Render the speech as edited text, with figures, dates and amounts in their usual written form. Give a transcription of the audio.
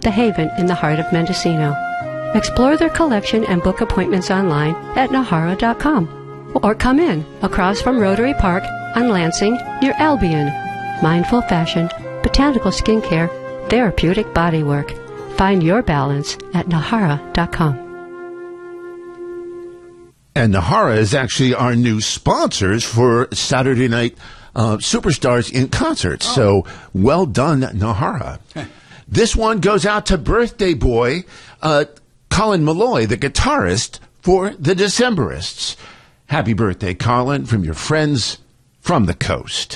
the haven in the heart of Mendocino. Explore their collection and book appointments online at Nahara.com. Or come in across from Rotary Park on Lansing near Albion. Mindful fashion, botanical skincare, therapeutic bodywork. Find your balance at Nahara.com. And Nahara is actually our new sponsors for Saturday Night Superstars in Concert. So well done, Nahara. This one goes out to birthday boy Colin Malloy, the guitarist for the Decemberists. Happy birthday, Colin, from your friends from the coast.